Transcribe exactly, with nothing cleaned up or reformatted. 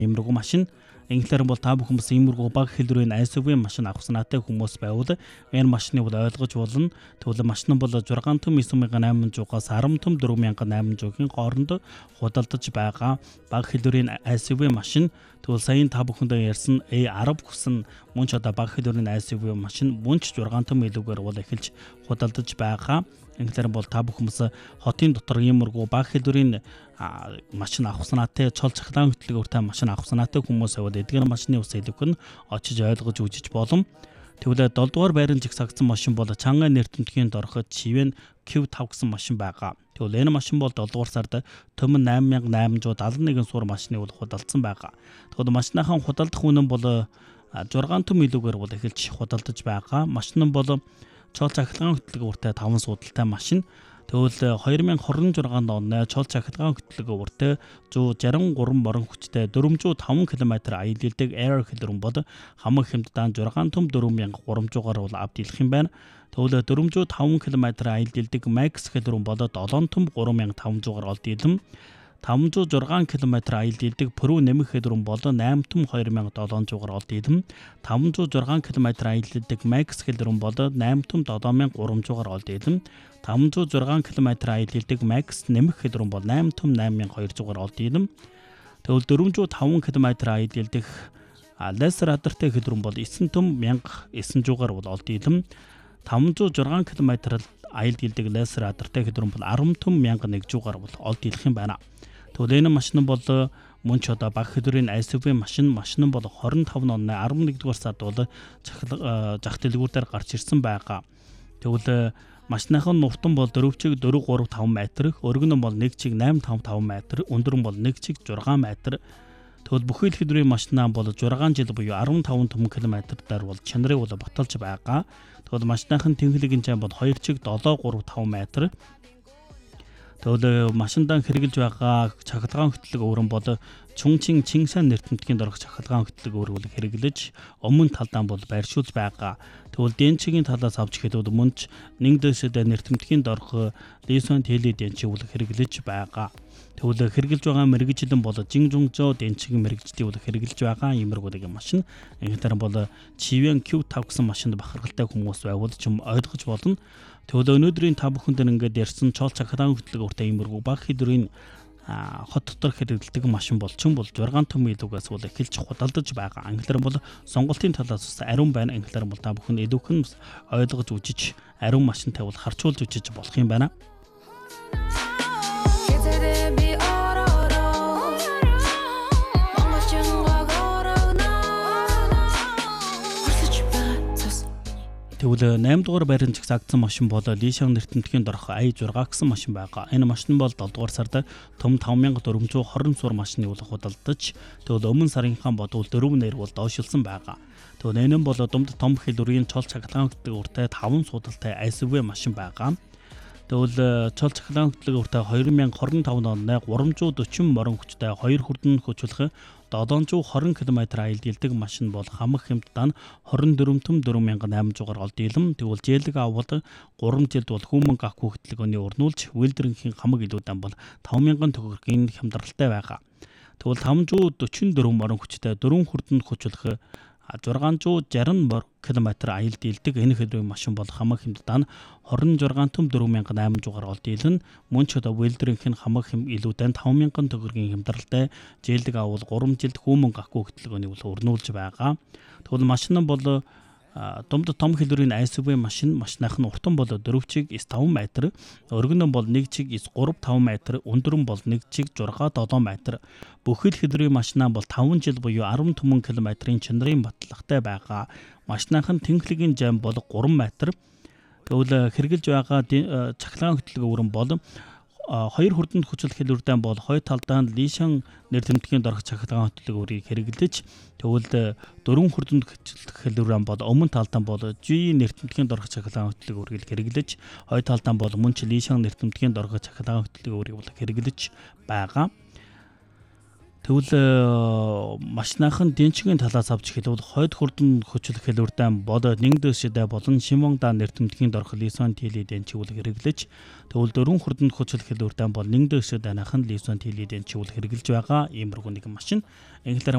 Иймэрхүү машин инглээр бол та бүхэн бас иймэрхүү бага хэлбэрийн эс ю ви машин авах санаатай хүмүүс байвал энэ машиныг бол ойлгож болно. Тэгвэл машин нь бол шесть том девять восемь-аас ten том four thousand eight hundred-ийн хооронд худалдаж байгаа бага хэлбэрийн эс ю ви машин. Тэгвэл сая та бүхэндээ ярьсан A ten гэсэн мөн ч одоо бага хэлбэрийн эс ю ви машин мөн ч шесть том илүүгээр бол эхэлж худалдаж байгаа. Инглээр бол та бүхэн хотын дотор иймэрхүү бага хэлбэрийн машин авах санаатай, цол цахилгаан хөтөлбөртэй машин авах санаатай хүмүүс аваад эдгээр машины ус хэлбэг нь очиж ойлгож үзэж болно. Тэгвэл seven дугаар байрын жигсаагдсан машин бол Чангай нэртэмтгийн дороход Чивэн Q five гэсэн машин байгаа. Тэгвэл энэ машин бол seven дугаар сард Төмөн eight thousand eight hundred seventy-one суур машиныг бол худалдсан байгаа. Тэгвэл машиныхан худалдах үнэн бол six том илүүгээр бол эхэлж худалдаж байгаа. Машин нь бол цол цахилгаан хөтөлбөртэй five суудалтай машин. Тэгвэл twenty twenty-six оны цол цахилгаан хөтөлбөртэй one sixty-three морин хүчтэй four hundred five км аял дэлдэг Air хэлбэрэн бол хамаг хэмжээнд six том four thousand three hundred-аар бол авдилах юм байна. Тэгвэл four hundred five км аял дэлдэг Max хэлбэрэн бол seven том three thousand five hundred-аар олд илэм. five hundred six км аял дэлдэг Pro нэмэх хэлбэрэн бол eight том two thousand seven hundred-аар олд илэм. five hundred six км аял дэлдэг Max хэлбэрэн бол eight том seven thousand three hundred-аар олд илэм. five hundred six км аял дэлдэг Max нэмэх хэлбэрэн бол eight том eight thousand two hundred-аар олд илэм. Тэгвэл four hundred five км аял дэлдэг Laser Radar-тай хэлбэрэн бол nine том one thousand nine hundred-аар бол олд илэм. five hundred six км аял дэлдэг Laser Radar-тай хэлбэрэн бол ten том one thousand one hundred-аар бол олд илэх юм байна. Тэгвэл энэ машин бол мөн ч одоо бага хэлбэрийн эс ю ви машин машин нь бол twenty-five оны eleven дугаар сард бол зах дэлгүүрээр гарч ирсэн байгаа. Тэгвэл машиныхан нуртан бол four чиг four three five метр, өргөн нь бол one чиг eight five five метр, өндөр нь бол one чиг six метр. Тэгвэл бүх хэлбэрийн машинаа бол six жил буюу fifteen том километрээр бол чанарыг бол баталж байгаа. Тэгвэл машиныхан тэнхлэгийн хэмжээ бол two чиг seven three five метр. Тэгвэл машиндан хэрэгжилж байгаа цахилгаан хөтлөг өөрөн бол Чүнчин Чингисан нэртэмтгийн дорох цахилгаан хөтлөг өөр бол хэрэглэж өмнө талдаа бол байршуулж байгаа. Тэгвэл дэнчигийн талаас авч хэлбэл мөн ч one дэсэд нэртэмтгийн дорох Лисон теле дэнчиг бол хэрэглэж байгаа. Тэгвэл хэрэгжилж байгаа мэрэгжлэн бол Жинжунжоо дэнчигийн мэрэгжлийг бол хэрэглэж байгаа иймэрхүү машин. Ингээр бол Чивэн Q five гэсэн машинд бахархалтай хүмүүс байвал ч юм ойлгож болно. Тэгвэл өнөөдрийн та бүхэнд ингээд ярьсан цол цахилгаан хөтөлбөртэй иймэрхүү бага хэлбэрийн хот дотор хэрэглэдэг машин болчин бол six том илүүгээс бол эхэлж худалдаж байгаа. Англиар бол сонголтын талаас бас ариун байна. Англиар бол та бүхэн илүүхэн ойлгож үзэж ариун машинтай бол харьцуулж үзэж болох юм байна. Тэгвэл eight дугаар байранд жигсаагдсан машин бол Лишан нэртэмтгийн дорох I six гэсэн машин байгаа. Энэ машин бол seven дугаар сард том five thousand four hundred twenty суур машиныг бол худалдаж, тэгвэл өмнө сарынхан бодвол four нэр бол доошилсан байгаа. Тэгвэл энэ нь бол дунд том хэлбэрийн цол цахилгаан хөтөлбөртэй five суудалтай эс ю ви машин байгаа. Тэгвэл цол цахилгаан хөтөлбөртэй twenty twenty-five оны three forty морин хүчтэй two хүрдэн хөчлөх seven hundred twenty км аял дэлдэг машин бол хамаг хэмжээнд twenty-four том four thousand eight hundred-аар олд илэм. Тэгвэл зээлэг авал three жилд бол хүмүн гахгүй хөтөлгөөний урнуулж Вилдрингийн хамаг илүүдэм бол five thousand төгрөгийн хямдралтай байгаа. Тэгвэл five hundred forty-four морин хүчтэй four хүрдэнд хөчлөх six hundred sixty км аял дэлдэг энэ хэлбэрийн машин бол хамаг хэмжээнд twenty-six том four thousand eight hundred-аар олд илэн. Мөн ч одоо Вилдрингийн хамаг хэм илүүдэнд five thousand төгрөгийн хямдралтай зээлэг авал three жилд хүмүн гахгүй хөтөлгөөний бол урнуулж байгаа. Тэгвэл машин нь бол дунд том хэлбэрийн эс ю ви машин машиных нь уртан бол four чиг five метр, өргөн нь бол one чиг three five метр, өндөр нь бол one чиг six seven метр. Бүх хэлбэрийн машинаа бол five жил буюу ten том километрийн чанарын батлагтай байгаа. Машиных нь тэнхлэгийн жам бол three метр. Тэгвэл хэрэгжилж байгаа цахилгаан хөтөлбөр өөрөн бол хоёр хүрдэнд хүчил хэлбэртэй бол хоёр талдаа Лишан нэртэмтгийн дорох цахилгаан хөтөлбөрийг хэрэглэж, тэгвэл дөрвөн хүрдэнд хүчил хэлбэрэн бол өмнө талдаа бол G нэртэмтгийн дорох цахилгаан хөтөлбөрийг хэрэглэж, хоёр талдаа бол мөн ч Лишан нэртэмтгийн дорох цахилгаан хөтөлбөрийг бол хэрэглэж байгаа. Тэгвэл машинахан дэнчигийн талаас авч хэлбэл хойд хүрдэн хөчлөх хэлбэртэй бол one дэсэдэ болон Шимонгда нэртэмтгийн дорох Лисон теле дэнчиг бол хэрэглэж, тэгвэл дөрвөн хүрдэнд хөчлөх хэлбэртэй бол one дэсэдэ нахан Лисон теле дэнчиг бол хэрэглэж байгаа иймэрхүү нэг машин. Инглээр